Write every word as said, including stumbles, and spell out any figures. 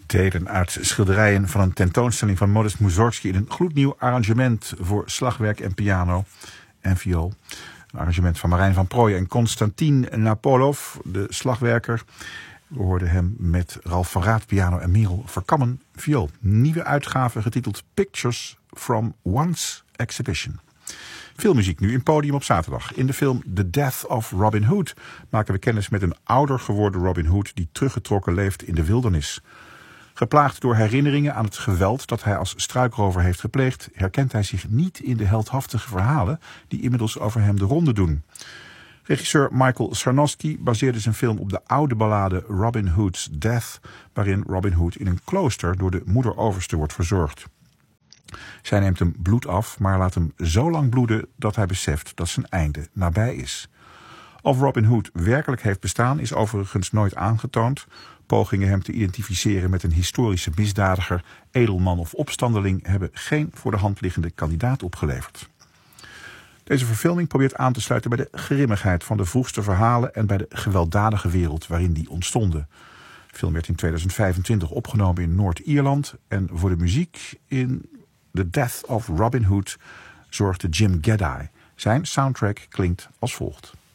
delen uit schilderijen van een tentoonstelling van Modest Mussorgsky in een gloednieuw arrangement voor slagwerk en piano en viool. Een arrangement van Marijn van Prooijen en Konstantin Napolov, de slagwerker. We hoorden hem met Ralf van Raat piano en Merel Verkammen viool. Nieuwe uitgave getiteld Pictures from One's Exhibition. Filmmuziek nu in Podium op zaterdag. In de film The Death of Robin Hood maken we kennis met een ouder geworden Robin Hood die teruggetrokken leeft in de wildernis. Geplaagd door herinneringen aan het geweld dat hij als struikrover heeft gepleegd, herkent hij zich niet in de heldhaftige verhalen die inmiddels over hem de ronde doen. Regisseur Michael Sarnowski baseerde zijn film op de oude ballade Robin Hood's Death, waarin Robin Hood in een klooster door de moeder-overste wordt verzorgd. Zij neemt hem bloed af, maar laat hem zo lang bloeden dat hij beseft dat zijn einde nabij is. Of Robin Hood werkelijk heeft bestaan is overigens nooit aangetoond. Pogingen hem te identificeren met een historische misdadiger, edelman of opstandeling hebben geen voor de hand liggende kandidaat opgeleverd. Deze verfilming probeert aan te sluiten bij de grimmigheid van de vroegste verhalen en bij de gewelddadige wereld waarin die ontstonden. De film werd in tweeduizend vijfentwintig opgenomen in Noord-Ierland en voor de muziek in The Death of Robin Hood zorgde Jim Gaddai. Zijn soundtrack klinkt als volgt.